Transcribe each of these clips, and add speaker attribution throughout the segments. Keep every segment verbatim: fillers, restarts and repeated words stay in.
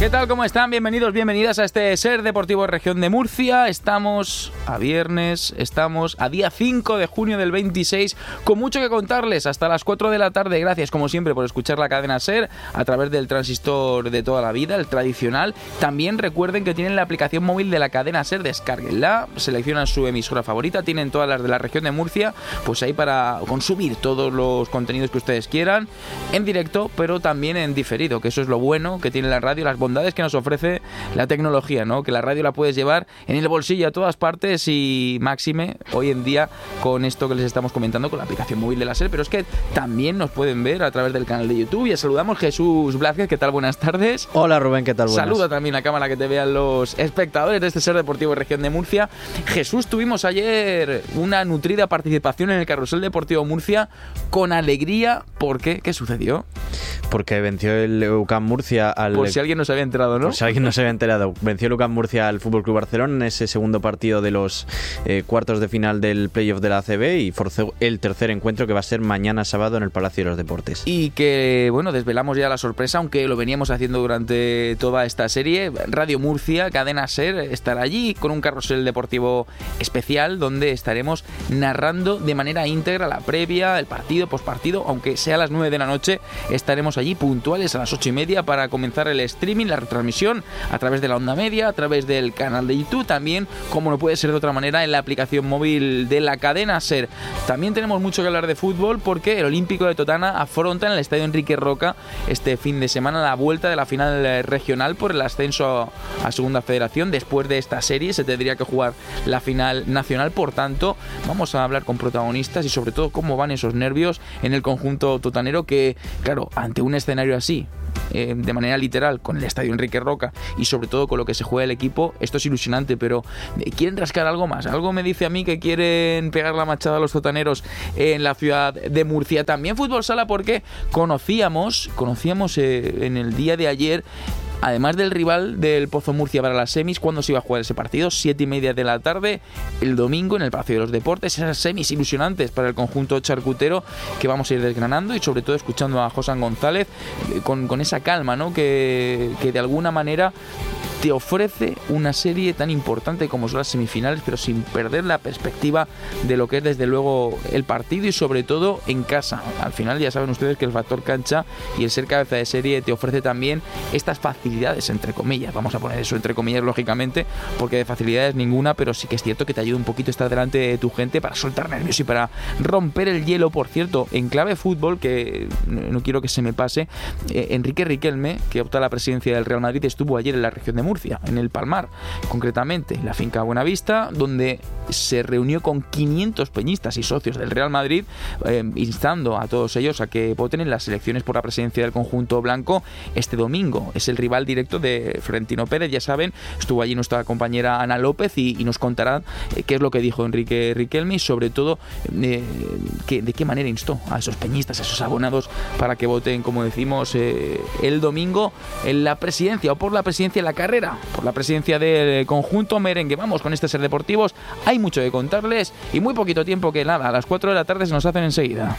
Speaker 1: ¿Qué tal? ¿Cómo están? Bienvenidos, bienvenidas a este Ser Deportivo Región de Murcia. Estamos a viernes, estamos a día cinco de junio del veintiséis, con mucho que contarles hasta las cuatro de la tarde. Gracias, como siempre, por escuchar la cadena Ser a través del transistor de toda la vida, el tradicional. También recuerden que tienen la aplicación móvil de la cadena Ser, descárguenla, seleccionan su emisora favorita, tienen todas las de la Región de Murcia, pues ahí para consumir todos los contenidos que ustedes quieran, en directo, pero también en diferido, que eso es lo bueno que tiene la radio, las bondades que nos ofrece la tecnología, ¿no? Que la radio la puedes llevar en el bolsillo a todas partes y máxime hoy en día con esto que les estamos comentando con la aplicación móvil de la Ser, pero es que también nos pueden ver a través del canal de YouTube. Y saludamos Jesús Blázquez, ¿qué tal? Buenas tardes.
Speaker 2: Hola Rubén, ¿qué tal? Buenas.
Speaker 1: Saluda también a cámara que te vean los espectadores de este Ser Deportivo Región de Murcia. Jesús, tuvimos ayer una nutrida participación en el Carrusel Deportivo Murcia con alegría. ¿Por qué? ¿Qué sucedió?
Speaker 2: Porque venció el UCAM Murcia al...
Speaker 1: Por si alguien no se había enterado, ¿no?
Speaker 2: Por si alguien no se había enterado. Venció el UCAM Murcia al F C Barcelona en ese segundo partido de los eh, cuartos de final del playoff de la A C B y forzó el tercer encuentro, que va a ser mañana sábado en el Palacio de los Deportes.
Speaker 1: Y que, bueno, desvelamos ya la sorpresa, aunque lo veníamos haciendo durante toda esta serie. Radio Murcia, Cadena Ser, estará allí con un carrusel deportivo especial donde estaremos narrando de manera íntegra la previa, el partido, postpartido, aunque sea a las nueve de la noche, estaremos allí puntuales a las ocho y media para comenzar el streaming, la retransmisión a través de la onda media, a través del canal de YouTube, también, como no puede ser de otra manera, en la aplicación móvil de la cadena Ser. También tenemos mucho que hablar de fútbol porque el Olímpico de Totana afronta en el Estadio Enrique Roca este fin de semana la vuelta de la final regional por el ascenso a Segunda Federación. Después de esta serie se tendría que jugar la final nacional, por tanto vamos a hablar con protagonistas y sobre todo cómo van esos nervios en el conjunto totanero, que claro, ante un escenario así, Eh, de manera literal, con el Estadio Enrique Roca y sobre todo con lo que se juega el equipo, esto es ilusionante, pero ¿quieren rascar algo más? Algo me dice a mí que quieren pegar la machada a los totaneros en la ciudad de Murcia. También fútbol sala, porque conocíamos, conocíamos eh, en el día de ayer, además del rival del Pozo Murcia para las semis, cuándo se iba a jugar ese partido, siete y media de la tarde, el domingo en el Palacio de los Deportes. Esas semis ilusionantes para el conjunto charcutero que vamos a ir desgranando y sobre todo escuchando a José González con, con esa calma, ¿no? que, que de alguna manera te ofrece una serie tan importante como son las semifinales, pero sin perder la perspectiva de lo que es desde luego el partido y sobre todo en casa. Al final ya saben ustedes que el factor cancha y el ser cabeza de serie te ofrece también estas facilidades, entre comillas, vamos a poner eso entre comillas lógicamente, porque de facilidades ninguna, pero sí que es cierto que te ayuda un poquito a estar delante de tu gente para soltar nervios y para romper el hielo. Por cierto, en clave fútbol, que no quiero que se me pase, eh, Enrique Riquelme, que opta a la presidencia del Real Madrid, estuvo ayer en la región de Murcia, en el Palmar, concretamente en la finca Buenavista, donde se reunió con quinientos peñistas y socios del Real Madrid, eh, instando a todos ellos a que voten en las elecciones por la presidencia del conjunto blanco este domingo. Es el rival directo de Florentino Pérez, ya saben, estuvo allí nuestra compañera Ana López y, y nos contará eh, qué es lo que dijo Enrique Riquelme y sobre todo eh, que, de qué manera instó a esos peñistas, a esos abonados, para que voten, como decimos, eh, el domingo en la presidencia o por la presidencia en la carrera por la presidencia del conjunto merengue. Vamos con este Ser Deportivos, hay mucho que contarles y muy poquito tiempo, que nada, a las cuatro de la tarde se nos hacen enseguida.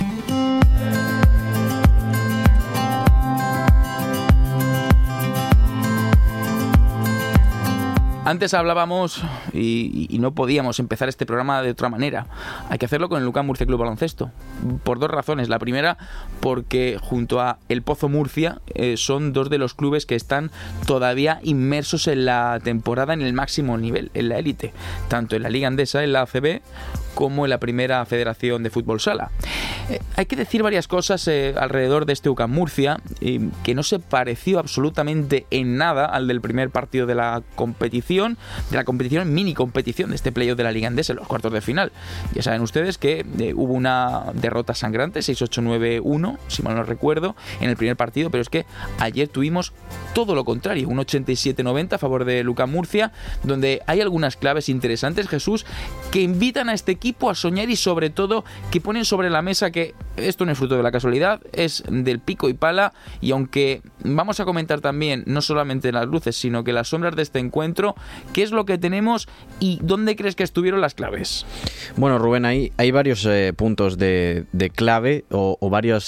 Speaker 1: Antes hablábamos y, y no podíamos empezar este programa de otra manera. Hay que hacerlo con el UCAM Murcia Club Baloncesto. Por dos razones. La primera, porque junto a el Pozo Murcia eh, son dos de los clubes que están todavía inmersos en la temporada en el máximo nivel, en la élite. Tanto en la Liga Andesa, en la A C B, como en la Primera Federación de Fútbol Sala. Eh, hay que decir varias cosas eh, alrededor de este UCAM Murcia, eh, que no se pareció absolutamente en nada al del primer partido de la competición, de la competición, mini competición de este playoff de la Liga Andesa en los cuartos de final. Ya saben ustedes que eh, hubo una derrota sangrante, seis ocho nueve uno, si mal no recuerdo, en el primer partido, pero es que ayer tuvimos todo lo contrario, un ochenta y siete noventa a favor de UCAM Murcia, donde hay algunas claves interesantes, Jesús, que invitan a este equipo a soñar y sobre todo que ponen sobre la mesa que esto no es fruto de la casualidad, es del pico y pala, y aunque vamos a comentar también no solamente las luces, sino que las sombras de este encuentro, qué es lo que tenemos y dónde crees que estuvieron las claves.
Speaker 2: Bueno, Rubén, hay, hay varios eh, puntos de, de clave o, o varios eh,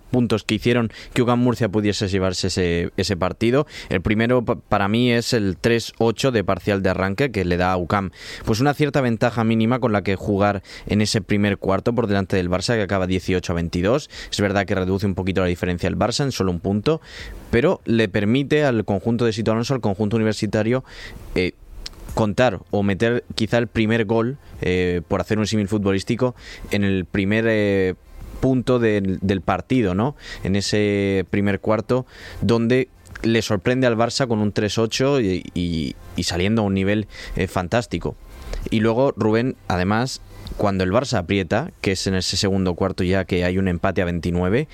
Speaker 2: puntos que hicieron que UCAM Murcia pudiese llevarse ese, ese partido. El primero para mí es el tres ocho de parcial de arranque, que le da a UCAM pues una cierta ventaja mínima con la que jugar en ese primer cuarto por delante del Barça, que acaba dieciocho a veintidós. Es verdad que reduce un poquito la diferencia el Barça en solo un punto, pero le permite al conjunto de Sito Alonso, al conjunto universitario, eh, contar o meter quizá el primer gol, eh, por hacer un símil futbolístico, en el primer eh, punto de, del partido, ¿no? En ese primer cuarto, donde le sorprende al Barça con un tres ocho y, y, y saliendo a un nivel eh, fantástico. Y luego Rubén, además, cuando el Barça aprieta, que es en ese segundo cuarto ya que hay un empate a veintinueve,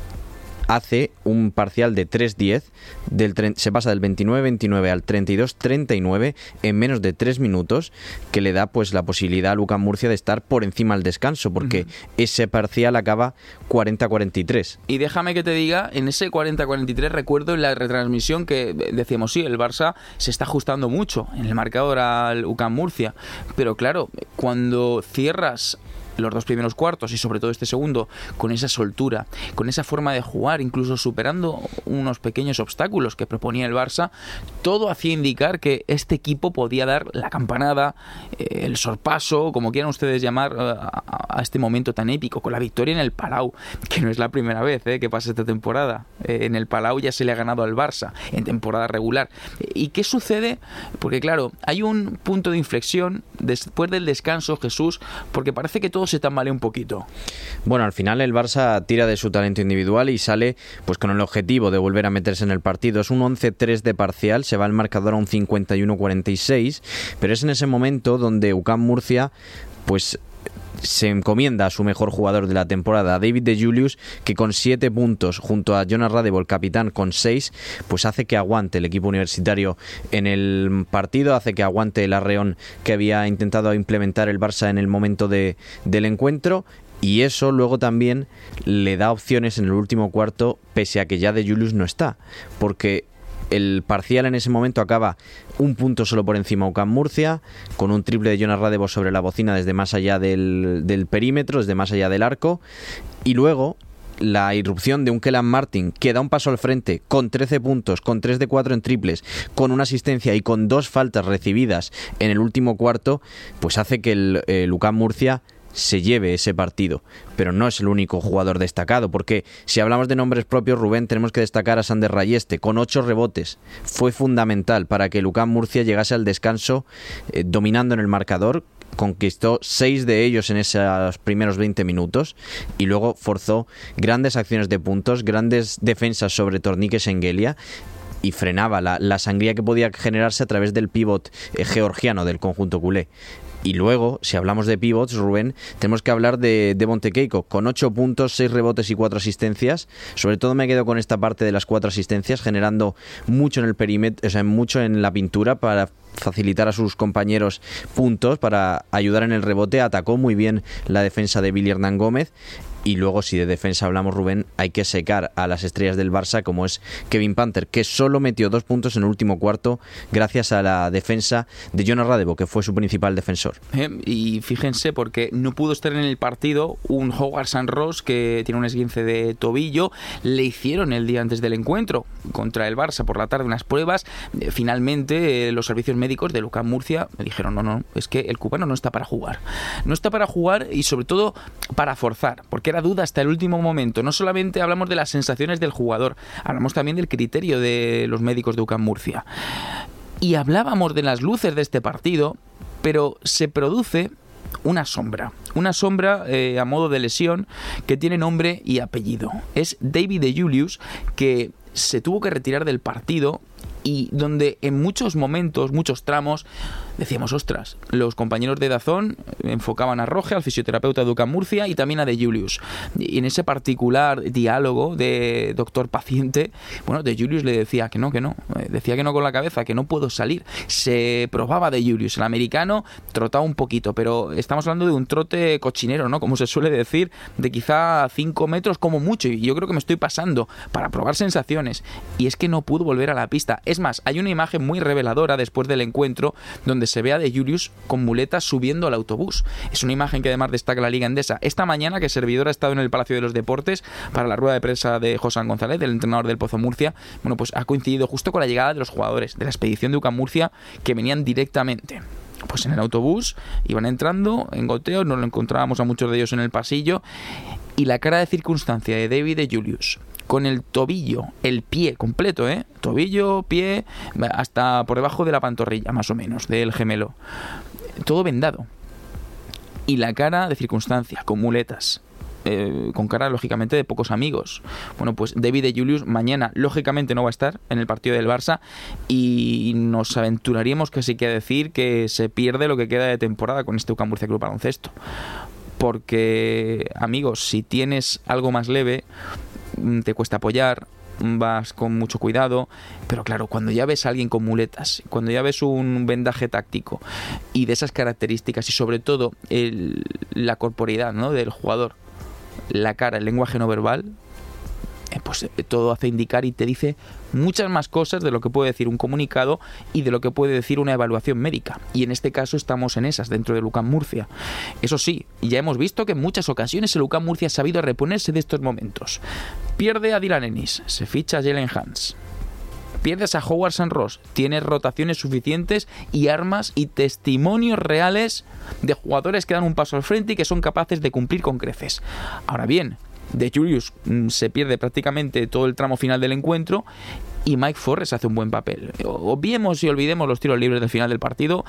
Speaker 2: hace un parcial de tres diez, del se pasa del veintinueve veintinueve al treinta y dos treinta y nueve en menos de tres minutos, que le da pues la posibilidad a UCAM Murcia de estar por encima al descanso, porque uh-huh. ese parcial acaba cuarenta cuarenta y tres.
Speaker 1: Y déjame que te diga, en ese cuarenta cuarenta y tres recuerdo en la retransmisión que decíamos, sí, el Barça se está ajustando mucho en el marcador al UCAM Murcia, pero claro, cuando cierras los dos primeros cuartos y sobre todo este segundo con esa soltura, con esa forma de jugar, incluso superando unos pequeños obstáculos que proponía el Barça, todo hacía indicar que este equipo podía dar la campanada, eh, el sorpaso, como quieran ustedes llamar, eh, a, a este momento tan épico, con la victoria en el Palau, que no es la primera vez eh, que pasa esta temporada. Eh, en el Palau ya se le ha ganado al Barça en temporada regular. ¿Y qué sucede? Porque claro, hay un punto de inflexión después del descanso, Jesús, porque parece que todo se tambalea un poquito.
Speaker 2: Bueno, al final el Barça tira de su talento individual y sale pues con el objetivo de volver a meterse en el partido. Es un once tres de parcial, se va el marcador a un cincuenta y uno cuarenta y seis, pero es en ese momento donde UCAM Murcia pues se encomienda a su mejor jugador de la temporada, a David de Julius, que con siete puntos, junto a Jonas Radebo, el capitán, con seis, pues hace que aguante el equipo universitario en el partido, hace que aguante el arreón que había intentado implementar el Barça en el momento de, del encuentro. Y eso luego también le da opciones en el último cuarto, pese a que ya de Julius no está, porque el parcial en ese momento acaba un punto solo por encima de UCAM Murcia, con un triple de Jonas Radebo sobre la bocina desde más allá del, del perímetro, desde más allá del arco, y luego la irrupción de un Kellan Martin, que da un paso al frente con trece puntos, con tres de cuatro en triples, con una asistencia y con dos faltas recibidas en el último cuarto, pues hace que el, el UCAM Murcia se lleve ese partido. Pero no es el único jugador destacado, porque si hablamos de nombres propios, Rubén, tenemos que destacar a Sander Rayeste, con ocho rebotes. Fue fundamental para que el UCAM Murcia llegase al descanso eh, dominando en el marcador. Conquistó seis de ellos en esos primeros veinte minutos y luego forzó grandes acciones de puntos, grandes defensas sobre Tornique Shengelia, y frenaba la, la sangría que podía generarse a través del pívot eh, georgiano del conjunto culé. Y luego, si hablamos de pivots, Rubén, tenemos que hablar de Devonte Keiko, con ocho puntos, seis rebotes y cuatro asistencias. Sobre todo me quedo con esta parte de las cuatro asistencias, generando mucho en el perímetro, o sea, mucho en la pintura para facilitar a sus compañeros puntos, para ayudar en el rebote. Atacó muy bien la defensa de Billy Hernán Gómez. Y luego, si de defensa hablamos, Rubén, hay que secar a las estrellas del Barça, como es Kevin Panther, que solo metió dos puntos en el último cuarto gracias a la defensa de Jonas Radebo, que fue su principal defensor.
Speaker 1: Eh, y fíjense, porque no pudo estar en el partido un Howard San Ross, que tiene un esguince de tobillo. Le hicieron el día antes del encuentro contra el Barça por la tarde unas pruebas. Eh, finalmente, eh, los servicios médicos de UCAM Murcia me dijeron, no, no, es que el cubano no está para jugar. No está para jugar y sobre todo para forzar, porque era duda hasta el último momento. No solamente hablamos de las sensaciones del jugador, hablamos también del criterio de los médicos de UCAM Murcia. Y hablábamos de las luces de este partido, pero se produce una sombra. Una sombra eh, a modo de lesión que tiene nombre y apellido. Es David de Julius, que se tuvo que retirar del partido y donde en muchos momentos, muchos tramos, decíamos, ostras, los compañeros de Dazón enfocaban a Roge, al fisioterapeuta de UCAM Murcia, y también a De Julius. Y en ese particular diálogo de doctor-paciente, bueno, De Julius le decía que no, que no, decía que no con la cabeza, que no puedo salir. Se probaba De Julius, el americano trotaba un poquito, pero estamos hablando de un trote cochinero, ¿no? Como se suele decir, de quizá cinco metros como mucho, y yo creo que me estoy pasando para probar sensaciones, y es que no pudo volver a la pista. Es más, hay una imagen muy reveladora después del encuentro donde donde se ve a De Julius con muletas subiendo al autobús. Es una imagen que además destaca la Liga Endesa. Esta mañana, que Servidor ha estado en el Palacio de los Deportes para la rueda de prensa de José González, el entrenador del Pozo Murcia, bueno, pues ha coincidido justo con la llegada de los jugadores de la expedición de U C A M Murcia, que venían directamente pues en el autobús, iban entrando en goteo, nos lo encontrábamos a muchos de ellos en el pasillo, y la cara de circunstancia de David De Julius con el tobillo, el pie completo, ¿eh? Tobillo, pie, hasta por debajo de la pantorrilla, más o menos, del gemelo. Todo vendado. Y la cara de circunstancia, con muletas. Eh, con cara, lógicamente, de pocos amigos. Bueno, pues David De Julius mañana, lógicamente, no va a estar en el partido del Barça, y nos aventuraríamos casi que a decir que se pierde lo que queda de temporada con este U C A M Murcia Club Baloncesto. Porque, amigos, si tienes algo más leve, te cuesta apoyar, vas con mucho cuidado, pero claro, cuando ya ves a alguien con muletas, cuando ya ves un vendaje táctico y de esas características, y sobre todo el, la corporeidad, ¿no?, del jugador, la cara, el lenguaje no verbal, eh, pues eh, todo hace indicar y te dice muchas más cosas de lo que puede decir un comunicado y de lo que puede decir una evaluación médica, y en este caso estamos en esas dentro del U C A M Murcia. Eso sí, ya hemos visto que en muchas ocasiones el U C A M Murcia ha sabido reponerse de estos momentos. Pierde a Dylan Ennis, se ficha a Jalen Hans. Pierdes a Howard San Ross, tienes rotaciones suficientes y armas y testimonios reales de jugadores que dan un paso al frente y que son capaces de cumplir con creces. Ahora bien, De Julius se pierde prácticamente todo el tramo final del encuentro, y Mike Forrest hace un buen papel. Obviemos y olvidemos los tiros libres del final del partido.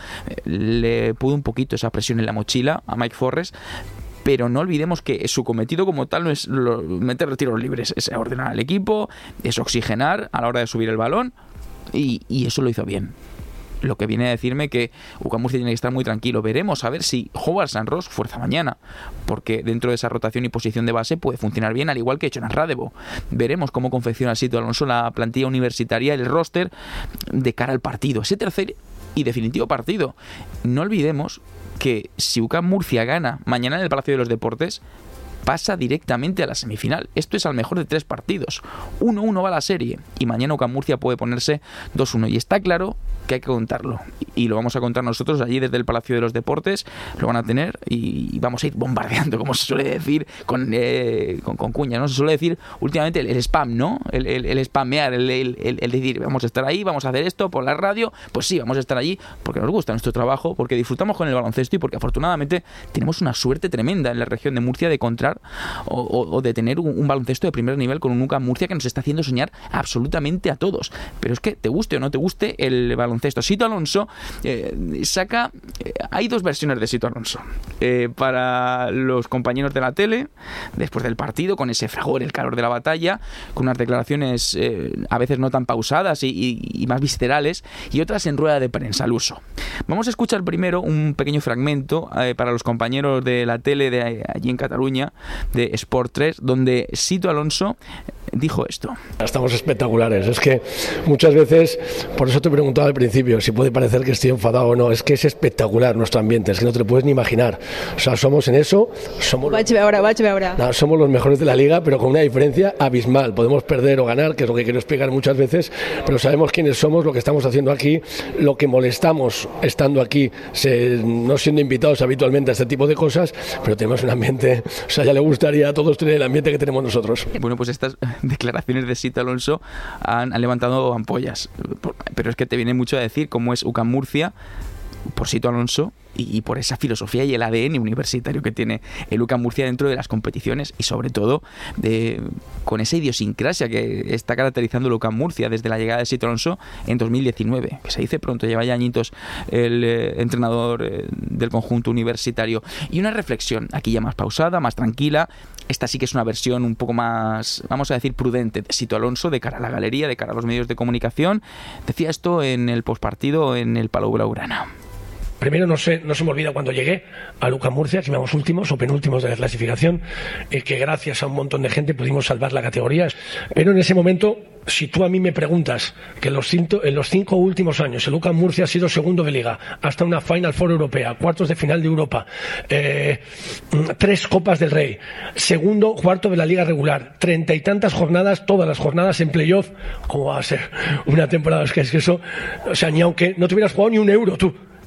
Speaker 1: Le pudo un poquito esa presión en la mochila a Mike Forrest, pero no olvidemos que su cometido como tal no es lo, meter tiros libres, es ordenar al equipo, es oxigenar a la hora de subir el balón, y, y eso lo hizo bien. Lo que viene a decirme que U C A M Murcia tiene que estar muy tranquilo. Veremos a ver si Howard San Ross fuerza mañana, porque dentro de esa rotación y posición de base puede funcionar bien, al igual que Jonas Radevo. Veremos cómo confecciona Sito Alonso la plantilla universitaria, el roster de cara al partido, ese tercer y definitivo partido. No olvidemos que si U C A M Murcia gana mañana en el Palacio de los Deportes, pasa directamente a la semifinal. Esto es al mejor de tres partidos. uno uno va la serie, y mañana U C A M Murcia puede ponerse dos uno, y está claro que hay que contarlo, y lo vamos a contar nosotros allí desde el Palacio de los Deportes. Lo van a tener y vamos a ir bombardeando, como se suele decir con, eh, con, con cuña, ¿no? Se suele decir últimamente el, el spam, ¿no? El, el, el spamear, el, el, el, el decir, vamos a estar ahí, vamos a hacer esto por la radio. Pues sí, vamos a estar allí porque nos gusta nuestro trabajo, porque disfrutamos con el baloncesto, y porque afortunadamente tenemos una suerte tremenda en la región de Murcia de encontrar o, o, o de tener un, un baloncesto de primer nivel con un U C A M Murcia que nos está haciendo soñar absolutamente a todos. Pero es que te guste o no te guste el baloncesto, Sito Alonso eh, saca... Eh, hay dos versiones de Sito Alonso. Eh, para los compañeros de la tele, después del partido, con ese fragor, el calor de la batalla, con unas declaraciones eh, a veces no tan pausadas y, y, y más viscerales, y otras en rueda de prensa al uso. Vamos a escuchar primero un pequeño fragmento eh, para los compañeros de la tele de allí en Cataluña, de Sport tres, donde Sito Alonso dijo esto.
Speaker 3: Estamos espectaculares. Es que muchas veces, por eso te preguntaba al principio si puede parecer que estoy enfadado o no, es que es espectacular nuestro ambiente, es que no te lo puedes ni imaginar. O sea, somos en eso, somos,
Speaker 4: vaig veure, vaig veure.
Speaker 3: No, somos los mejores de la liga, pero con una diferencia abismal. Podemos perder o ganar, que es lo que quiero explicar muchas veces, pero sabemos quiénes somos, lo que estamos haciendo aquí, lo que molestamos estando aquí, se, no siendo invitados habitualmente a este tipo de cosas, pero tenemos un ambiente, o sea, ya le gustaría a todos tener el ambiente que tenemos nosotros.
Speaker 1: Bueno, pues estas declaraciones de Sito Alonso han, han levantado ampollas, pero es que te viene mucho a decir cómo es U C A M Murcia por Sito Alonso y, y por esa filosofía y el A D N universitario que tiene el U C A M Murcia dentro de las competiciones, y sobre todo de, con esa idiosincrasia que está caracterizando el U C A M Murcia desde la llegada de Sito Alonso en dos mil diecinueve, que se dice pronto, lleva ya añitos el eh, entrenador eh, del conjunto universitario. Y una reflexión aquí ya más pausada, más tranquila. Esta sí que es una versión un poco más, vamos a decir, prudente de Sito Alonso de cara a la galería, de cara a los medios de comunicación. Decía esto en el postpartido en el Palau Blaugrana.
Speaker 3: Primero, no se, no se me olvida cuando llegué a U C A M Murcia, que íbamos últimos o penúltimos de la clasificación, eh, que gracias a un montón de gente pudimos salvar la categoría. Pero en ese momento, si tú a mí me preguntas que los cinco, en los cinco últimos años el U C A M Murcia ha sido segundo de liga, hasta una Final Four europea, cuartos de final de Europa, eh, tres Copas del Rey, segundo, cuarto de la liga regular, treinta y tantas jornadas, todas las jornadas en playoff, ¿cómo va a ser una temporada? Es que, es que eso, o sea, ni aunque no te hubieras jugado ni un euro tú,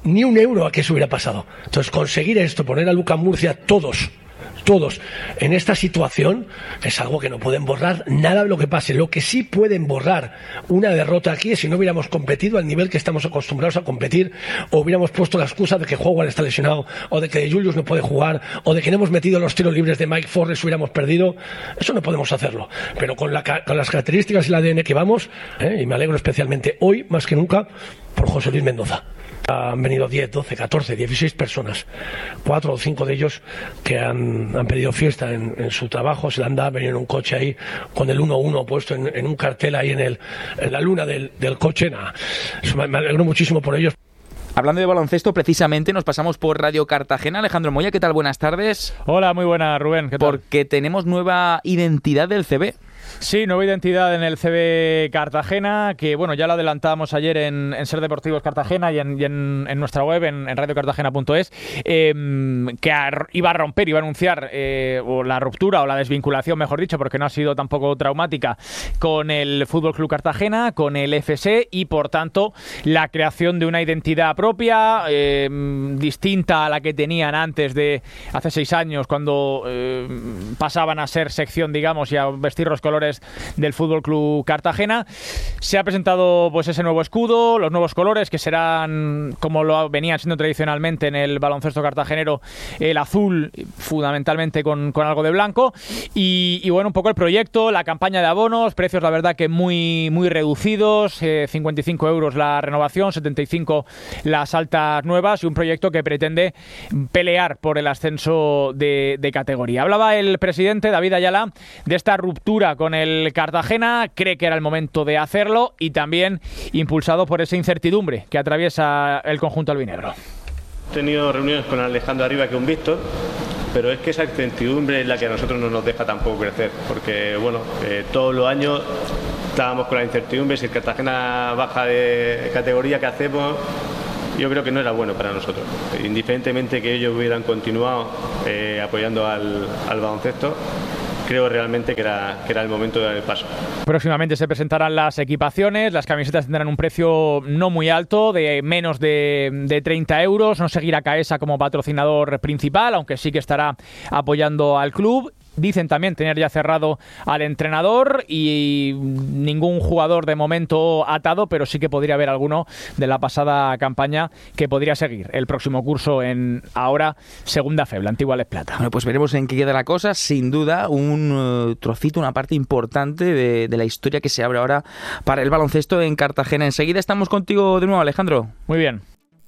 Speaker 3: ni un euro a qué se hubiera pasado. Entonces, conseguir esto, poner a Lucas Murcia todos, todos en esta situación, es algo que no pueden borrar nada de lo que pase. Lo que sí pueden borrar una derrota aquí es si no hubiéramos competido al nivel que estamos acostumbrados a competir, o hubiéramos puesto la excusa de que Howard está lesionado, o de que Julius no puede jugar, o de que no hemos metido los tiros libres de Mike Forrest, hubiéramos perdido. Eso no podemos hacerlo, pero con, la, con las características y el A D N que vamos, ¿eh? Y me alegro especialmente hoy más que nunca por José Luis Mendoza. Han venido diez, doce, catorce, dieciséis personas, cuatro o cinco de ellos que han, han pedido fiesta en, en su trabajo, se la han dado, han venido en un coche ahí con el uno uno puesto en, en un cartel ahí en, el, en la luna del, del coche. Nah, eso me, me alegro muchísimo por ellos.
Speaker 1: Hablando de baloncesto, precisamente nos pasamos por Radio Cartagena. Alejandro Moya, ¿qué tal? Buenas tardes.
Speaker 4: Hola, muy buena, Rubén. ¿Qué tal?
Speaker 1: Porque tenemos nueva identidad del C B.
Speaker 4: Sí, nueva identidad en el C B Cartagena, que bueno, ya lo adelantábamos ayer en, en Ser Deportivos Cartagena y en, y en, en nuestra web, en, en radio cartagena punto es, eh, que a, iba a romper, iba a anunciar eh, o la ruptura o la desvinculación, mejor dicho, porque no ha sido tampoco traumática, con el Fútbol Club Cartagena, con el F S, y por tanto la creación de una identidad propia, eh, distinta a la que tenían antes de hace seis años, cuando eh, pasaban a ser sección, digamos, y a vestir los colores del Fútbol Club Cartagena. Se ha presentado pues ese nuevo escudo, los nuevos colores que serán, como lo venían siendo tradicionalmente en el baloncesto cartagenero, el azul fundamentalmente con, con algo de blanco, y, y bueno, un poco el proyecto, la campaña de abonos, precios la verdad que muy, muy reducidos, eh, cincuenta y cinco euros la renovación, setenta y cinco las altas nuevas, y un proyecto que pretende pelear por el ascenso de, de categoría. Hablaba el presidente David Ayala de esta ruptura con el Cartagena, cree que era el momento de hacerlo, y también impulsado por esa incertidumbre que atraviesa el conjunto albinegro.
Speaker 5: He tenido reuniones con Alejandro Arriba que un Víctor, pero es que esa incertidumbre es la que a nosotros no nos deja tampoco crecer, porque bueno, eh, todos los años estábamos con la incertidumbre, si el Cartagena baja de categoría, ¿qué hacemos? Yo creo que no era bueno para nosotros, indiferentemente que ellos hubieran continuado eh, apoyando al, al baloncesto. Creo realmente que era, que era el momento de dar el paso.
Speaker 4: Próximamente se presentarán las equipaciones, las camisetas tendrán un precio no muy alto, de menos de, de treinta euros, no seguirá Caesa como patrocinador principal, aunque sí que estará apoyando al club. Dicen también tener ya cerrado al entrenador y ningún jugador de momento atado, pero sí que podría haber alguno de la pasada campaña que podría seguir el próximo curso en ahora Segunda F E B, la antigua Les Plata.
Speaker 1: Bueno, pues veremos en qué queda la cosa. Sin duda, un uh, trocito, una parte importante de, de la historia que se abre ahora para el baloncesto en Cartagena. Enseguida estamos contigo de nuevo, Alejandro.
Speaker 4: Muy bien.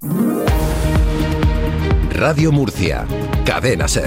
Speaker 6: Radio Murcia, Cadena Ser.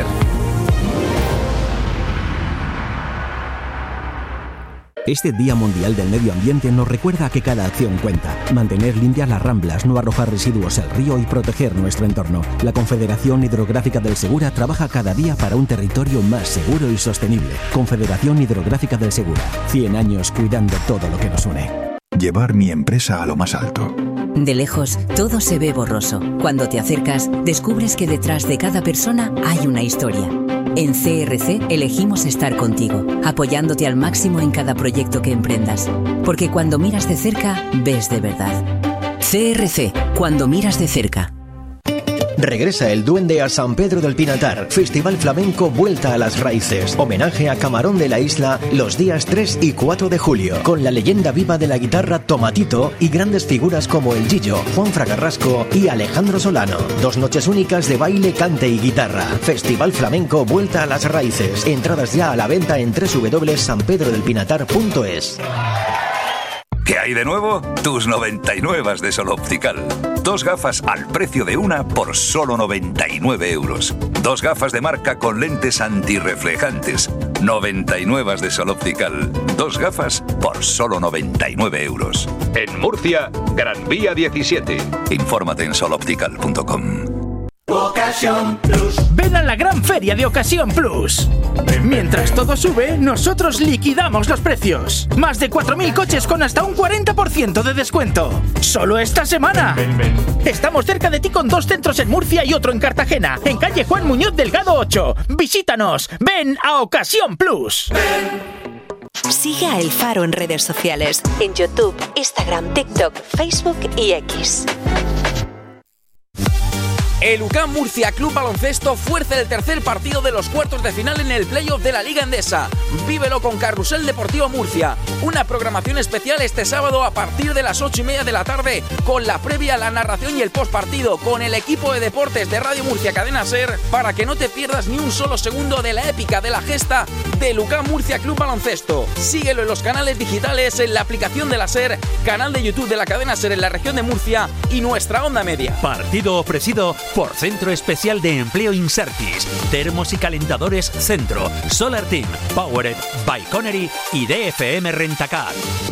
Speaker 7: Este Día Mundial del Medio Ambiente nos recuerda que cada acción cuenta. Mantener limpias las ramblas, no arrojar residuos al río y proteger nuestro entorno. La Confederación Hidrográfica del Segura trabaja cada día para un territorio más seguro y sostenible. Confederación Hidrográfica del Segura. cien años cuidando todo lo que nos une.
Speaker 8: Llevar mi empresa a lo más alto.
Speaker 9: De lejos, todo se ve borroso. Cuando te acercas, descubres que detrás de cada persona hay una historia. En C R C elegimos estar contigo, apoyándote al máximo en cada proyecto que emprendas. Porque cuando miras de cerca, ves de verdad. C R C, cuando miras de cerca.
Speaker 10: Regresa el Duende a San Pedro del Pinatar. Festival Flamenco Vuelta a las Raíces. Homenaje a Camarón de la Isla los días tres y cuatro de julio. Con la leyenda viva de la guitarra Tomatito y grandes figuras como el Gillo, Juan Fragarrasco y Alejandro Solano. Dos noches únicas de baile, cante y guitarra. Festival Flamenco Vuelta a las Raíces. Entradas ya a la venta en doble u doble u doble u punto san pedro del pinatar punto es.
Speaker 11: ¿Qué hay de nuevo? Tus noventa y nueve de Sol Optical. Dos gafas al precio de una por solo noventa y nueve euros. Dos gafas de marca con lentes antirreflejantes. noventa y nueve de Sol Optical. Dos gafas por solo noventa y nueve euros.
Speaker 12: En Murcia, Gran Vía diecisiete.
Speaker 11: Infórmate en sol optical punto com.
Speaker 13: Ocasión Plus. Ven a la gran feria de Ocasión Plus. Mientras todo sube, nosotros liquidamos los precios. Más de cuatro mil coches con hasta un cuarenta por ciento de descuento. Solo esta semana. Ven, ven. Estamos cerca de ti con dos centros en Murcia y otro en Cartagena, en calle Juan Muñoz Delgado ocho. Visítanos. Ven a Ocasión Plus. Ven.
Speaker 14: Sigue a El Faro en redes sociales, en YouTube, Instagram, TikTok, Facebook y X.
Speaker 1: El U C A M Murcia Club Baloncesto fuerza el tercer partido de los cuartos de final en el playoff de la Liga Endesa. Vívelo con Carrusel Deportivo Murcia. Una programación especial este sábado a partir de las ocho y media de la tarde, con la previa, la narración y el postpartido, con el equipo de deportes de Radio Murcia Cadena Ser, para que no te pierdas ni un solo segundo de la épica, de la gesta del U C A M Murcia Club Baloncesto. Síguelo en los canales digitales, en la aplicación de la Ser, canal de YouTube de la Cadena Ser en la región de Murcia y nuestra onda media.
Speaker 15: Partido ofrecido por Centro Especial de Empleo Insertis, Termos y Calentadores Centro, Solar Team, Powered by Connery y D F M Rentacar.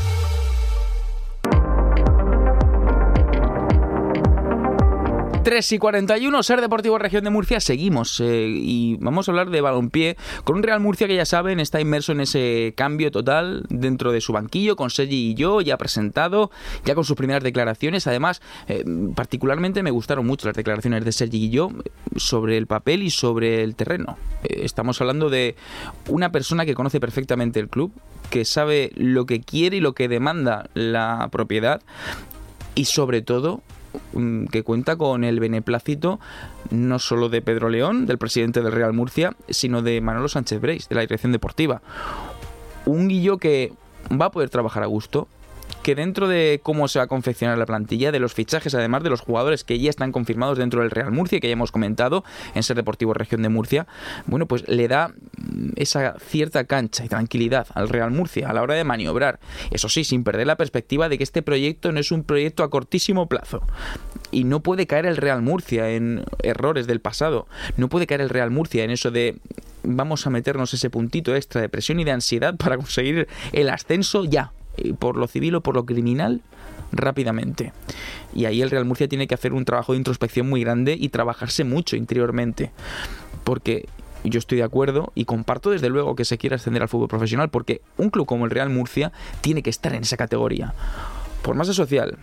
Speaker 1: tres y cuarenta y uno, Ser Deportivo Región de Murcia, seguimos eh, y vamos a hablar de balompié con un Real Murcia que, ya saben, está inmerso en ese cambio total dentro de su banquillo, con Sergi y yo, ya presentado, ya con sus primeras declaraciones. Además, eh, particularmente me gustaron mucho las declaraciones de Sergi y yo sobre el papel y sobre el terreno. Eh, estamos hablando de una persona que conoce perfectamente el club, que sabe lo que quiere y lo que demanda la propiedad, y sobre todo que cuenta con el beneplácito no solo de Pedro León, del presidente del Real Murcia, sino de Manolo Sánchez Breis, de la dirección deportiva. Un Guillo que va a poder trabajar a gusto, que dentro de cómo se va a confeccionar la plantilla, de los fichajes, además de los jugadores que ya están confirmados dentro del Real Murcia, que ya hemos comentado en Ser Deportivo Región de Murcia, bueno, pues le da esa cierta cancha y tranquilidad al Real Murcia a la hora de maniobrar. Eso sí, sin perder la perspectiva de que este proyecto no es un proyecto a cortísimo plazo. Y no puede caer el Real Murcia en errores del pasado. No puede caer el Real Murcia en eso de vamos a meternos ese puntito extra de presión y de ansiedad para conseguir el ascenso ya, por lo civil o por lo criminal, rápidamente. Y ahí el Real Murcia tiene que hacer un trabajo de introspección muy grande y trabajarse mucho interiormente, porque yo estoy de acuerdo y comparto desde luego que se quiera ascender al fútbol profesional, porque un club como el Real Murcia tiene que estar en esa categoría, por masa social,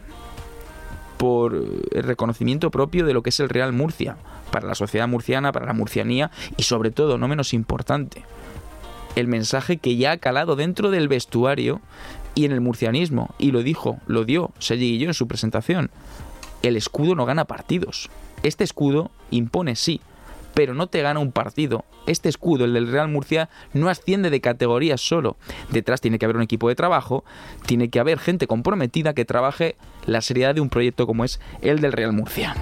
Speaker 1: por el reconocimiento propio de lo que es el Real Murcia para la sociedad murciana, para la murcianía, y sobre todo, no menos importante, el mensaje que ya ha calado dentro del vestuario y en el murcianismo, y lo dijo, lo dio Sergi Guilló en su presentación: el escudo no gana partidos. Este escudo impone, sí, pero no te gana un partido. Este escudo, el del Real Murcia, no asciende de categoría solo. Detrás tiene que haber un equipo de trabajo, tiene que haber gente comprometida que trabaje la seriedad de un proyecto como es el del Real Murcia.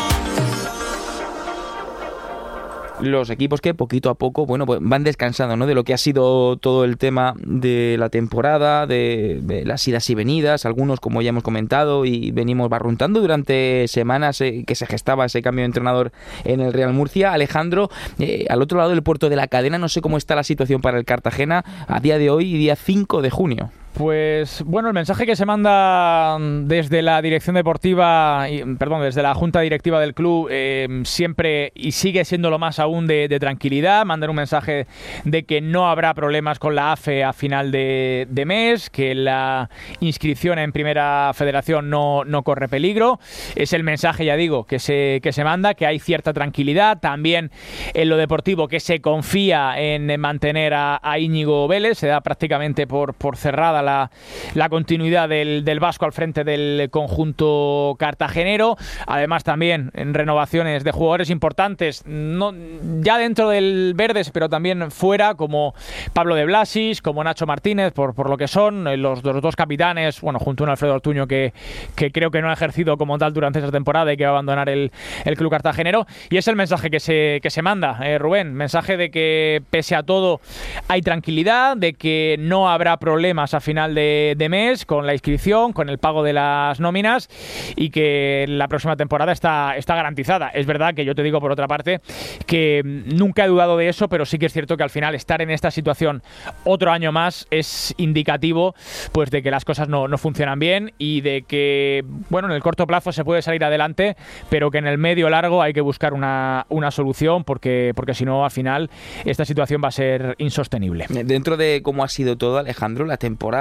Speaker 1: Los equipos que poquito a poco, bueno, pues van descansando, ¿no?, de lo que ha sido todo el tema de la temporada, de, de las idas y venidas, algunos, como ya hemos comentado y venimos barruntando durante semanas eh, que se gestaba ese cambio de entrenador en el Real Murcia. Alejandro, eh, al otro lado del puerto de la cadena, no sé cómo está la situación para el Cartagena a día de hoy, día cinco de junio.
Speaker 4: Pues bueno, el mensaje que se manda desde la dirección deportiva, perdón, desde la junta directiva del club, eh, siempre y sigue siendo lo más aún de, de tranquilidad. Mandan un mensaje de que no habrá problemas con la A F E a final de, de mes, que la inscripción en Primera Federación no, no corre peligro. Es el mensaje, ya digo, que se, que se manda, que hay cierta tranquilidad. También en lo deportivo, que se confía en mantener a, a Íñigo Vélez, se da prácticamente por, por cerrada La, la continuidad del, del vasco al frente del conjunto cartagenero. Además, también en renovaciones de jugadores importantes, no, ya dentro del Verdes, pero también fuera, como Pablo de Blasis, como Nacho Martínez, por, por lo que son los, los dos capitanes, bueno, junto a un Alfredo Ortuño que, que creo que no ha ejercido como tal durante esa temporada y que va a abandonar el, el club cartagenero. Y es el mensaje que se, que se manda, eh, Rubén, mensaje de que pese a todo hay tranquilidad, de que no habrá problemas a final de, de mes con la inscripción, con el pago de las nóminas, y que la próxima temporada está, está garantizada. Es verdad que yo te digo, por otra parte, que nunca he dudado de eso, pero sí que es cierto que al final estar en esta situación otro año más es indicativo, pues, de que las cosas no, no funcionan bien y de que, bueno, en el corto plazo se puede salir adelante, pero que en el medio largo hay que buscar una, una solución, porque, porque si no, al final esta situación va a ser insostenible.
Speaker 1: Dentro de cómo ha sido todo, Alejandro, la temporada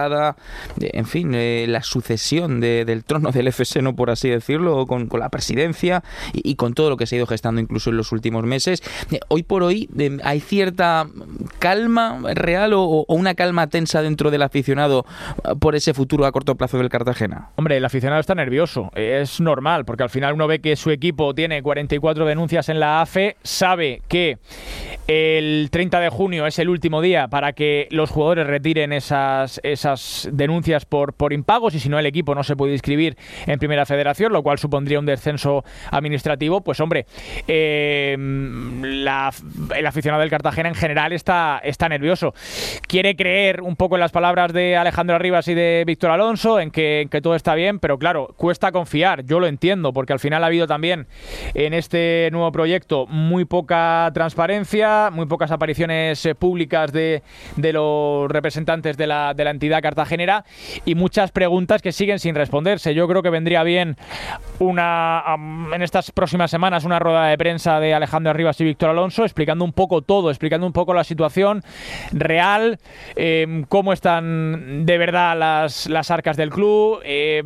Speaker 1: llegada, en fin, eh, la sucesión de, del trono del F S, no por así decirlo, con, con la presidencia y, y con todo lo que se ha ido gestando incluso en los últimos meses. Eh, hoy por hoy eh, hay cierta calma real o, o una calma tensa dentro del aficionado por ese futuro a corto plazo del Cartagena.
Speaker 4: Hombre, el aficionado está nervioso, es normal, porque al final uno ve que su equipo tiene cuarenta y cuatro denuncias en la A F E, sabe que el treinta de junio es el último día para que los jugadores retiren esas, esas denuncias por, por impagos, y si no el equipo no se puede inscribir en Primera Federación, lo cual supondría un descenso administrativo. Pues hombre, eh, la, el aficionado del Cartagena en general está, está nervioso. Quiere creer un poco en las palabras de Alejandro Arribas y de Víctor Alonso, en que, en que todo está bien, pero claro, cuesta confiar. Yo lo entiendo, porque al final ha habido también en este nuevo proyecto muy poca transparencia, muy pocas apariciones eh, públicas de, de los representantes de la, de la entidad cartagenera, y muchas preguntas que siguen sin responderse. Yo creo que vendría bien una um, en estas próximas semanas una rueda de prensa de Alejandro Arribas y Víctor Alonso explicando un poco todo, explicando un poco la situación real, eh, cómo están de verdad las, las arcas del club, eh,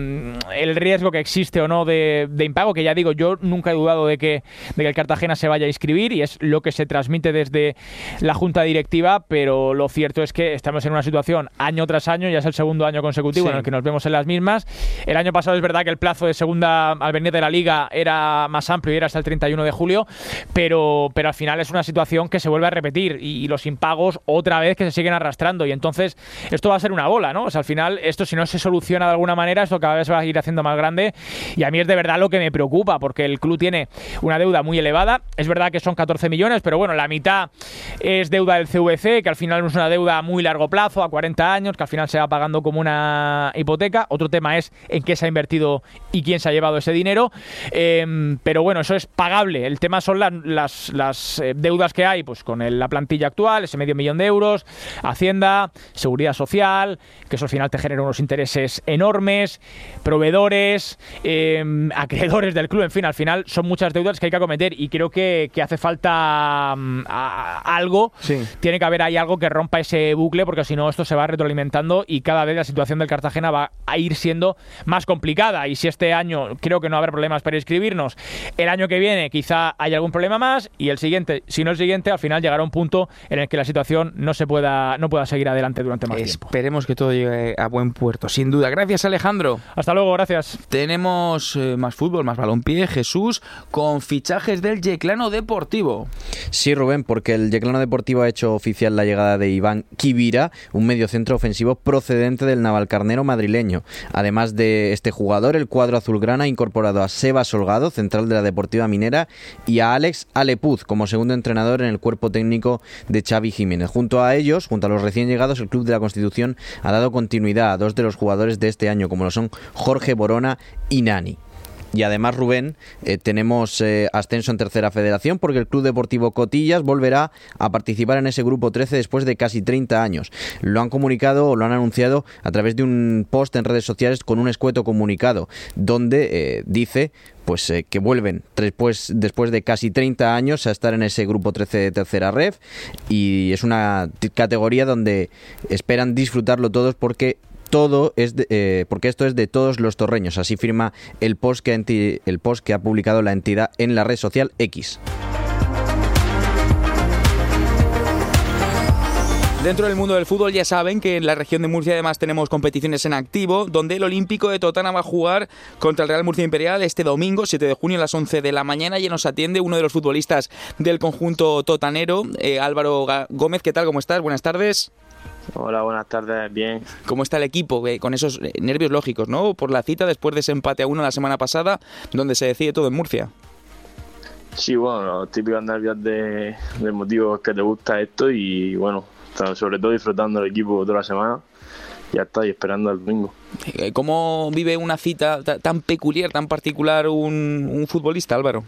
Speaker 4: el riesgo que existe o no de, de impago, que ya digo, yo nunca he dudado de que, de que el Cartagena se vaya a inscribir, y es lo que se transmite desde la junta directiva, pero lo cierto es que estamos en una situación año tras año, ya es el segundo año consecutivo sí. en el que nos vemos en las mismas. El año pasado es verdad que el plazo de segunda al venir de la Liga era más amplio y era hasta el treinta y uno de julio, pero, pero al final es una situación que se vuelve a repetir, y, y los impagos otra vez que se siguen arrastrando, y entonces esto va a ser una bola, ¿no? O sea, al final esto, si no se soluciona de alguna manera, esto cada vez se va a ir haciendo más grande, y a mí es de verdad lo que me preocupa, porque el club tiene una deuda muy elevada. Es verdad que son catorce millones, pero bueno, la mitad es deuda del C V C, que al final es una deuda a muy largo plazo, a cuarenta años, que al final se va pagando como una hipoteca. Otro tema es en qué se ha invertido y quién se ha llevado ese dinero, eh, pero bueno, eso es pagable. El tema son la, las, las deudas que hay pues con el, la plantilla actual, ese medio millón de euros, Hacienda, Seguridad Social, que eso al final te genera unos intereses enormes, proveedores, eh, acreedores del club, en fin, al final son muchas deudas que hay que acometer, y creo que, que hace falta um, a, a algo, sí. tiene que haber ahí algo que rompa ese bucle, porque si no esto se va retroalimentando y cada vez la situación del Cartagena va a ir siendo más complicada. Y si este año creo que no va a haber problemas para inscribirnos, el año que viene quizá haya algún problema más, y el siguiente, si no el siguiente, al final llegará un punto en el que la situación no se pueda, no pueda seguir adelante durante más
Speaker 1: Esperemos
Speaker 4: tiempo.
Speaker 1: Esperemos que todo llegue a buen puerto, sin duda. Gracias, Alejandro.
Speaker 4: Hasta luego, gracias.
Speaker 1: Tenemos eh, más fútbol, más balompié, Jesús, con fichajes del Yeclano Deportivo.
Speaker 2: Sí, Rubén, porque el Yeclano Deportivo ha hecho oficial la llegada de Iván Kibira, un mediocentro ofensivo procedente del Navalcarnero madrileño. Además de este jugador, el cuadro azulgrana ha incorporado a Seba Solgado, central de la Deportiva Minera, y a Alex Alepuz como segundo entrenador en el cuerpo técnico de Xavi Jiménez. Junto a ellos, junto a los recién llegados, el Club de la Constitución ha dado continuidad a dos de los jugadores de este año, como lo son Jorge Borona y Nani. Y además, Rubén, eh, tenemos eh, ascenso en Tercera Federación, porque el Club Deportivo Cotillas volverá a participar en ese grupo trece después de casi treinta años. Lo han comunicado o lo han anunciado a través de un post en redes sociales con un escueto comunicado, donde eh, dice pues eh, que vuelven después, después de casi treinta años a estar en ese grupo trece de Tercera Ref, y es una t- categoría donde esperan disfrutarlo todos, porque todo es de, eh, porque esto es de todos los torreños. Así firma el post que enti- el post que ha publicado la entidad en la red social X.
Speaker 1: Dentro del mundo del fútbol ya saben que en la región de Murcia además tenemos competiciones en activo, donde el Olímpico de Totana va a jugar contra el Real Murcia Imperial este domingo, siete de junio a las once de la mañana, y nos atiende uno de los futbolistas del conjunto totanero, eh, Álvaro Gómez. ¿Qué tal? ¿Cómo estás? Buenas tardes.
Speaker 16: Hola, buenas tardes, bien.
Speaker 1: ¿Cómo está el equipo? Eh, con esos nervios lógicos, ¿no? Por la cita después de ese empate a uno la semana pasada, donde se decide todo en Murcia.
Speaker 16: Sí, bueno, los típicos nervios de, de motivos que te gusta esto, y bueno, sobre todo disfrutando del equipo toda la semana. Ya está, y esperando el domingo.
Speaker 1: ¿Cómo vive una cita tan peculiar, tan particular un, un futbolista, Álvaro?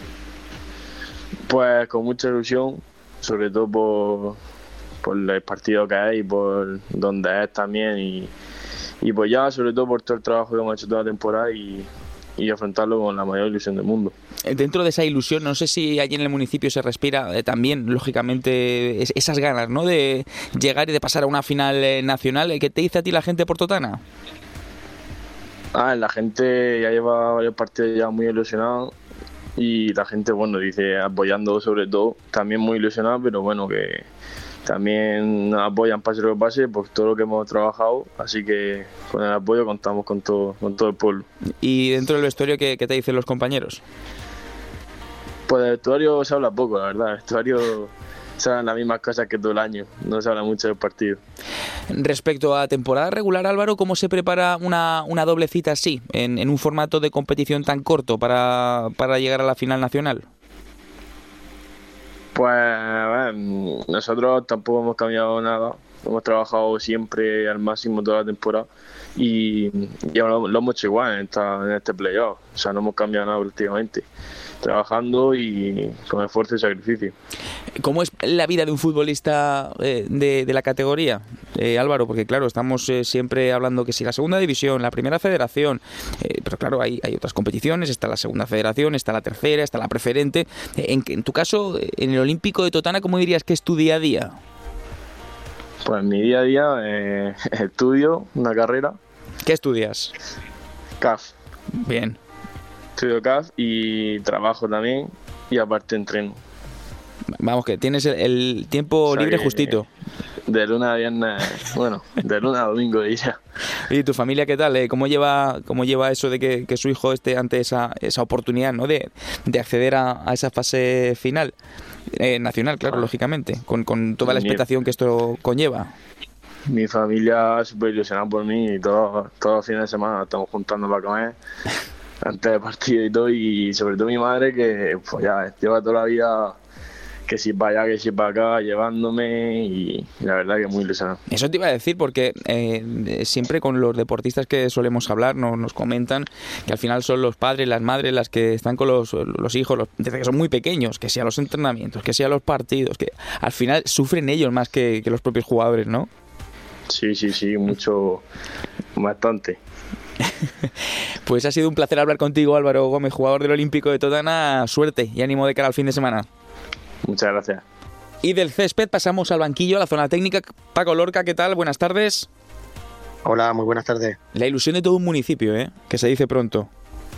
Speaker 16: Pues con mucha ilusión, sobre todo por, por el partido que hay, por donde es también, y, y pues ya sobre todo por todo el trabajo que hemos hecho toda la temporada, y, y afrontarlo con la mayor ilusión del mundo.
Speaker 1: Dentro de esa ilusión, no sé si allí en el municipio se respira eh, también, lógicamente, es, esas ganas, ¿no?, de llegar y de pasar a una final eh, nacional. ¿Qué te dice a ti la gente por Totana?
Speaker 16: Ah, la gente ya lleva varios partidos ya muy ilusionados y la gente, bueno, dice apoyando sobre todo, también muy ilusionada, pero bueno, que también nos apoyan pase lo que pase por todo lo que hemos trabajado, así que con el apoyo contamos con todo, con todo el pueblo.
Speaker 1: ¿Y dentro del vestuario qué, qué te dicen los compañeros?
Speaker 16: Pues del vestuario se habla poco, la verdad. El vestuario se hablan las mismas cosas que todo el año, no se habla mucho del partido.
Speaker 1: Respecto a temporada regular, Álvaro, ¿cómo se prepara una, una doble cita así, en, en un formato de competición tan corto para, para llegar a la final nacional?
Speaker 16: Pues bueno, nosotros tampoco hemos cambiado nada, hemos trabajado siempre al máximo toda la temporada y ya lo, lo hemos hecho igual en, esta, en este playoff, o sea, no hemos cambiado nada prácticamente, trabajando y con esfuerzo y sacrificio.
Speaker 1: ¿Cómo es la vida de un futbolista eh, de, de la categoría, eh, Álvaro? Porque claro, estamos eh, siempre hablando que si la segunda división, la primera federación, eh, pero claro, hay, hay otras competiciones, está la segunda federación, está la tercera, está la preferente. Eh, en, en tu caso, en el Olímpico de Totana, ¿cómo dirías que es tu día a día?
Speaker 16: Pues mi día a día eh, estudio una carrera.
Speaker 1: ¿Qué estudias?
Speaker 16: C A F.
Speaker 1: Bien.
Speaker 16: Estudio C A F y trabajo también y aparte entreno.
Speaker 1: Vamos, que tienes el, el tiempo, o sea, libre justito.
Speaker 16: De lunes a viernes, bueno, de lunes a domingo diría.
Speaker 1: ¿Y tu familia qué tal? ¿Cómo lleva cómo lleva eso de que, que su hijo esté ante esa, esa oportunidad, ¿no?, de, de acceder a, a esa fase final? Eh, nacional, claro, ah. lógicamente, con, con toda la expectación que esto conlleva.
Speaker 16: Mi familia súper ilusionada por mí y todos, todos los fines de semana estamos juntando para comer antes del partido y todo, y sobre todo mi madre, que pues ya lleva toda la vida que si para allá, que si para acá, llevándome, y la verdad que muy ilusionado.
Speaker 1: Eso te iba a decir, porque eh, siempre con los deportistas que solemos hablar nos, nos comentan que al final son los padres, las madres las que están con los, los hijos los, desde que son muy pequeños, que sea los entrenamientos, que sea los partidos, que al final sufren ellos más que, que los propios jugadores, ¿no?
Speaker 16: Sí, sí, sí, mucho, bastante.
Speaker 1: Pues ha sido un placer hablar contigo, Álvaro Gómez, jugador del Olímpico de Totana. Suerte y ánimo de cara al fin de semana.
Speaker 16: Muchas gracias.
Speaker 1: Y del césped pasamos al banquillo, a la zona técnica. Paco Lorca, ¿qué tal? Buenas tardes.
Speaker 17: Hola, muy buenas tardes.
Speaker 1: La ilusión de todo un municipio, ¿eh?, que se dice pronto.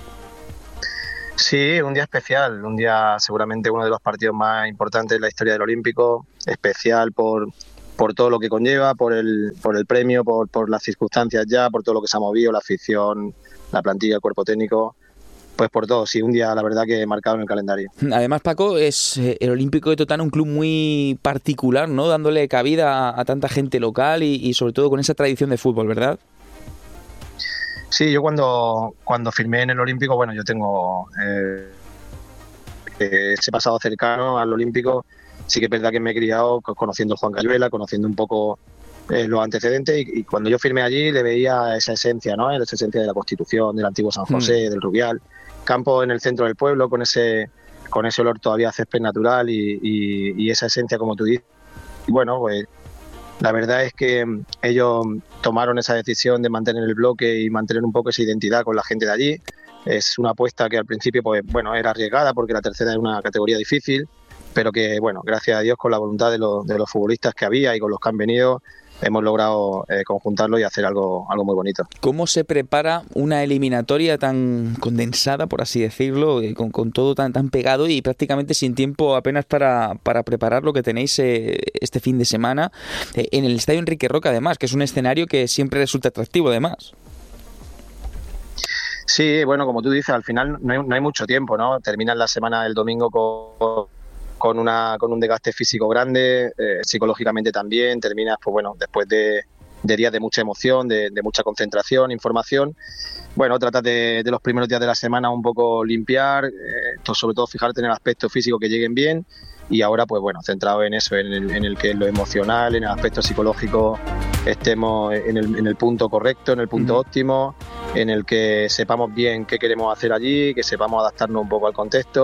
Speaker 17: Sí, un día especial, un día seguramente uno de los partidos más importantes de la historia del Olímpico, especial por, por todo lo que conlleva, por el, por el premio, por, por las circunstancias ya, por todo lo que se ha movido, la afición, la plantilla, el cuerpo técnico. Pues por todo, sí, un día la verdad que marcado en el calendario.
Speaker 1: Además, Paco, es eh, el Olímpico de Totana un club muy particular, ¿no?, dándole cabida a, a tanta gente local y, y sobre todo con esa tradición de fútbol, ¿verdad?
Speaker 17: Sí, yo cuando, cuando firmé en el Olímpico, bueno, yo tengo eh, ese pasado cercano al Olímpico. Sí que es verdad que me he criado conociendo a Juan Cayuela, conociendo un poco eh, los antecedentes, y, y cuando yo firmé allí le veía esa esencia, ¿no?, esa esencia de la Constitución, del antiguo San José, mm. del Rubial. Campo en el centro del pueblo, con ese con ese olor todavía a césped natural y, y, y esa esencia, como tú dices. Y bueno, pues la verdad es que ellos tomaron esa decisión de mantener el bloque y mantener un poco esa identidad con la gente de allí. Es una apuesta que al principio, pues bueno, era arriesgada porque la tercera es una categoría difícil, pero que, bueno, gracias a Dios, con la voluntad de los, de los futbolistas que había y con los que han venido, hemos logrado eh, conjuntarlo y hacer algo, algo muy bonito.
Speaker 1: ¿Cómo se prepara una eliminatoria tan condensada, por así decirlo, con, con todo tan, tan pegado y prácticamente sin tiempo apenas para, para preparar lo que tenéis eh, este fin de semana eh, en el Estadio Enrique Roca, además, que es un escenario que siempre resulta atractivo, además?
Speaker 17: Sí, bueno, como tú dices, al final no hay, no hay mucho tiempo, ¿no? Terminas la semana del domingo con... con una con un desgaste físico grande, eh, psicológicamente también, terminas pues bueno, después de, de días de mucha emoción, de, de mucha concentración, información. Bueno, tratas de, de los primeros días de la semana un poco limpiar, eh, sobre todo fijarte en el aspecto físico, que lleguen bien, y ahora pues bueno, centrado en eso, en el, en el que es lo emocional, en el aspecto psicológico, estemos en el, en el punto correcto, en el punto mm. óptimo, en el que sepamos bien qué queremos hacer allí, que sepamos adaptarnos un poco al contexto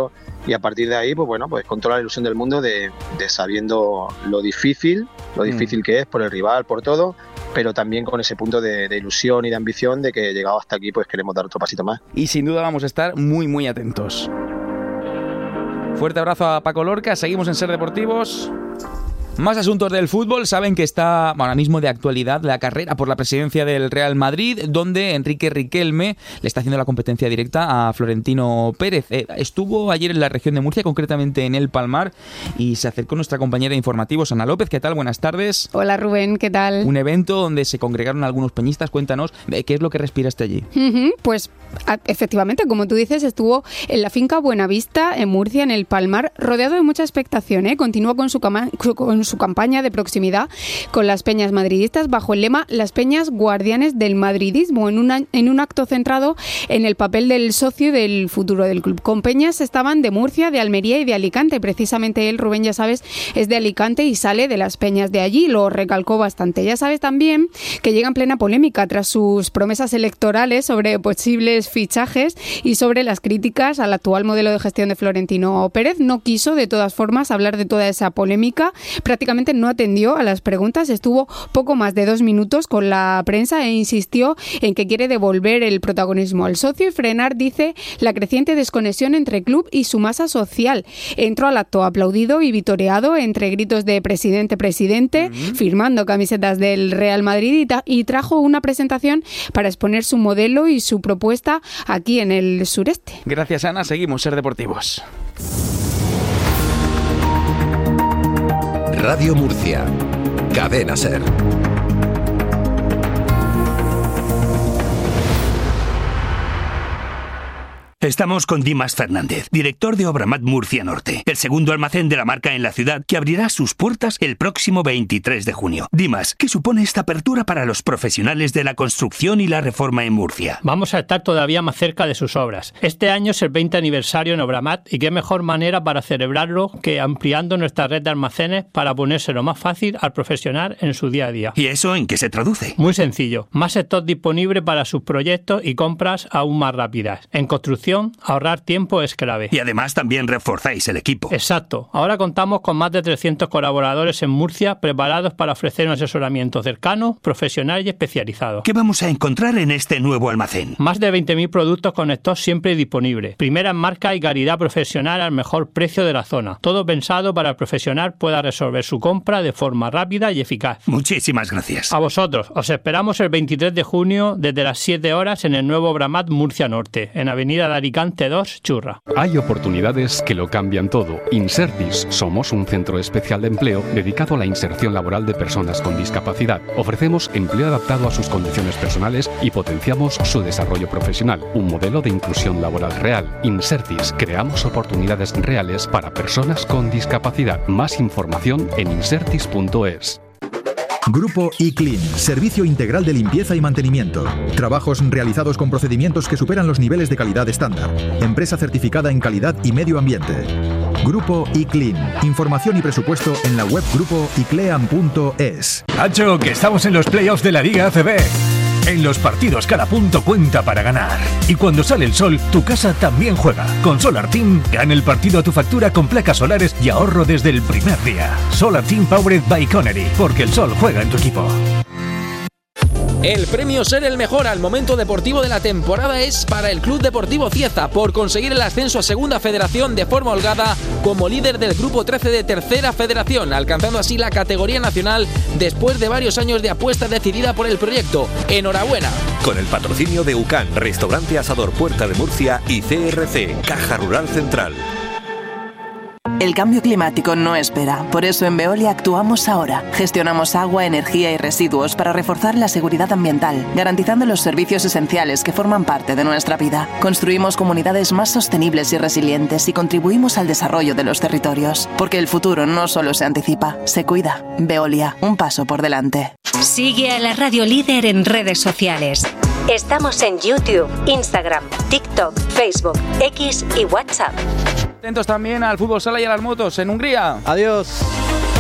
Speaker 17: y a partir de ahí, pues bueno, pues con toda la ilusión del mundo de, de sabiendo lo difícil, lo difícil mm. que es por el rival, por todo, pero también con ese punto de, de ilusión y de ambición de que llegado hasta aquí, pues queremos dar otro pasito más.
Speaker 1: Y sin duda vamos a estar muy, muy atentos. Fuerte abrazo a Paco Lorca, seguimos en Ser Deportivos. Más asuntos del fútbol. Saben que está ahora mismo de actualidad la carrera por la presidencia del Real Madrid, donde Enrique Riquelme le está haciendo la competencia directa a Florentino Pérez. Eh, estuvo ayer en la región de Murcia, concretamente en El Palmar, y se acercó nuestra compañera de informativos, Ana López. ¿Qué tal? Buenas tardes.
Speaker 18: Hola Rubén, ¿qué tal?
Speaker 1: Un evento donde se congregaron algunos peñistas. Cuéntanos, ¿qué es lo que respiraste allí?
Speaker 18: Uh-huh, pues efectivamente, como tú dices, estuvo en la finca Buenavista, en Murcia, en El Palmar, rodeado de mucha expectación. ¿eh? Continúa con su, cama, con su campaña de proximidad con las peñas madridistas bajo el lema Las Peñas Guardianes del Madridismo, en, una, en un acto centrado en el papel del socio y del futuro del club. Con peñas estaban de Murcia, de Almería y de Alicante. Precisamente él, Rubén, ya sabes, es de Alicante y sale de las peñas de allí, lo recalcó bastante. Ya sabes también que llega en plena polémica tras sus promesas electorales sobre posibles fichajes y sobre las críticas al actual modelo de gestión de Florentino Pérez. No quiso, de todas formas, hablar de toda esa polémica. Prácticamente no atendió a las preguntas, estuvo poco más de dos minutos con la prensa e insistió en que quiere devolver el protagonismo al socio y frenar, dice, la creciente desconexión entre club y su masa social. Entró al acto aplaudido y vitoreado entre gritos de presidente, presidente, uh-huh. firmando camisetas del Real Madrid y, ta- y trajo una presentación para exponer su modelo y su propuesta aquí en el sureste.
Speaker 1: Gracias, Ana. Seguimos Ser Deportivos.
Speaker 6: Radio Murcia, Cadena Ser.
Speaker 15: Estamos con Dimas Fernández, director de Obramat Murcia Norte, el segundo almacén de la marca en la ciudad que abrirá sus puertas el próximo veintitrés de junio. Dimas, ¿qué supone esta apertura para los profesionales de la construcción y la reforma en Murcia?
Speaker 19: Vamos a estar todavía más cerca de sus obras. Este año es el veinte aniversario en Obramat y qué mejor manera para celebrarlo que ampliando nuestra red de almacenes para ponérselo más fácil al profesional en su día a día.
Speaker 15: ¿Y eso en qué se traduce?
Speaker 19: Muy sencillo. Más stock disponible para sus proyectos y compras aún más rápidas. En construcción, ahorrar tiempo es clave.
Speaker 15: Y además también reforzáis el equipo.
Speaker 19: Exacto. Ahora contamos con más de trescientos colaboradores en Murcia preparados para ofrecer un asesoramiento cercano, profesional y especializado.
Speaker 15: ¿Qué vamos a encontrar en este nuevo almacén?
Speaker 19: Más de veinte mil productos con stock siempre disponible. Primera en marca y calidad profesional al mejor precio de la zona. Todo pensado para que el profesional pueda resolver su compra de forma rápida y eficaz.
Speaker 15: Muchísimas gracias.
Speaker 19: A vosotros. Os esperamos el veintitrés de junio desde las siete horas en el nuevo Obramat Murcia Norte, en Avenida de Alicante dos, Churra.
Speaker 20: Hay oportunidades que lo cambian todo. Insertis. Somos un centro especial de empleo dedicado a la inserción laboral de personas con discapacidad. Ofrecemos empleo adaptado a sus condiciones personales y potenciamos su desarrollo profesional. Un modelo de inclusión laboral real. Insertis. Creamos oportunidades reales para personas con discapacidad. Más información en insertis punto es.
Speaker 8: Grupo iClean, servicio integral de limpieza y mantenimiento. Trabajos realizados con procedimientos que superan los niveles de calidad estándar. Empresa certificada en calidad y medio ambiente. Grupo iClean. Información y presupuesto en la web grupo iclean punto es.
Speaker 21: ¡Hacho, que estamos en los playoffs de la Liga A C B! En los partidos cada punto cuenta para ganar. Y cuando sale el sol, tu casa también juega. Con Solar Team, gana el partido a tu factura con placas solares y ahorro desde el primer día. Solar Team Powered by Connery, porque el sol juega en tu equipo.
Speaker 1: El premio Ser el Mejor al momento deportivo de la temporada es para el Club Deportivo Cieza por conseguir el ascenso a Segunda Federación de forma holgada como líder del Grupo trece de Tercera Federación, alcanzando así la categoría nacional después de varios años de apuesta decidida por el proyecto. ¡Enhorabuena!
Speaker 12: Con el patrocinio de U C A N, Restaurante Asador Puerta de Murcia y C R C, Caja Rural Central.
Speaker 14: El cambio climático no espera, por eso en Veolia actuamos ahora. Gestionamos agua, energía y residuos para reforzar la seguridad ambiental, garantizando los servicios esenciales que forman parte de nuestra vida. Construimos comunidades más sostenibles y resilientes y contribuimos al desarrollo de los territorios, porque el futuro no solo se anticipa, se cuida. Veolia, un paso por delante.
Speaker 22: Sigue a la Radio Líder en redes sociales. Estamos en YouTube, Instagram, TikTok, Facebook, X y WhatsApp.
Speaker 1: Atentos también al fútbol sala y a las motos en Hungría.
Speaker 2: Adiós.